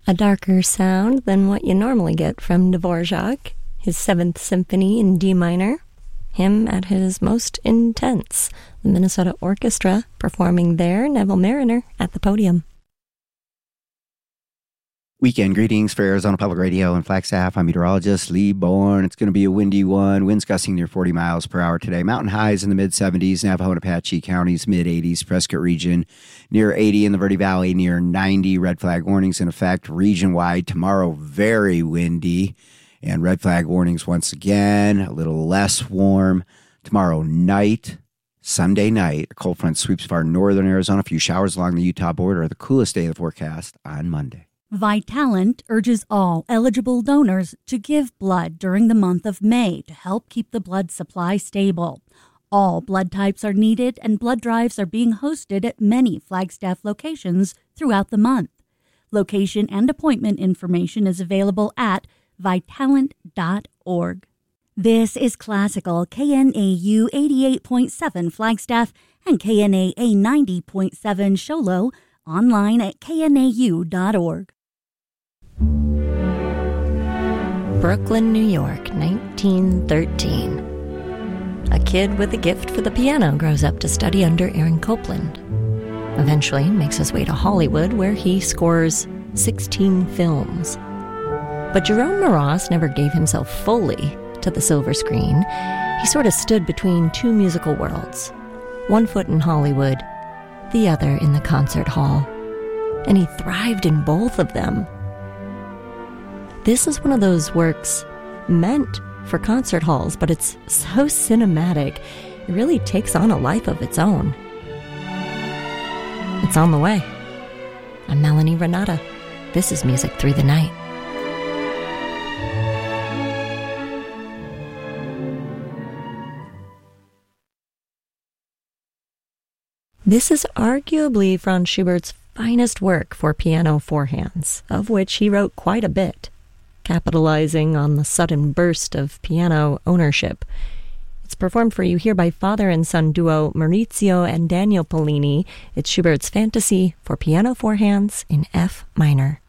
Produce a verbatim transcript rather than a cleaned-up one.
A darker sound than what you normally get from Dvorak, his Seventh Symphony in D minor. Him at his most intense. The Minnesota Orchestra performing there, Neville Mariner at the podium. Weekend greetings for Arizona Public Radio and Flagstaff. I'm meteorologist Lee Bourne. It's going to be a windy one. Winds gusting near forty miles per hour today. Mountain highs in the mid seventies. Navajo and Apache counties mid eighties. Prescott region near eighty. In the Verde Valley near ninety. Red flag warnings in effect region-wide. Tomorrow very windy. And red flag warnings once again. A little less warm. Tomorrow night, Sunday night, a cold front sweeps far northern Arizona. A few showers along the Utah border. The coolest day of the forecast on Monday. Vitalant urges all eligible donors to give blood during the month of May to help keep the blood supply stable. All blood types are needed, and blood drives are being hosted at many Flagstaff locations throughout the month. Location and appointment information is available at vitalant dot org. This is Classical K N A U eighty-eight point seven Flagstaff and K N A A ninety point seven Show Low, online at K N A U dot org. Brooklyn, New York, nineteen thirteen. A kid with a gift for the piano grows up to study under Aaron Copland. Eventually makes his way to Hollywood, where he scores sixteen films. But Jerome Moross never gave himself fully to the silver screen. He sort of stood between two musical worlds. One foot in Hollywood, the other in the concert hall. And he thrived in both of them. This is one of those works meant for concert halls, but it's so cinematic, it really takes on a life of its own. It's on the way. I'm Melanie Renata. This is Music Through the Night. This is arguably Franz Schubert's finest work for piano four hands, of which he wrote quite a bit, capitalizing on the sudden burst of piano ownership. It's performed for you here by father and son duo Maurizio and Daniel Pollini. It's Schubert's Fantasy for piano four hands in F minor.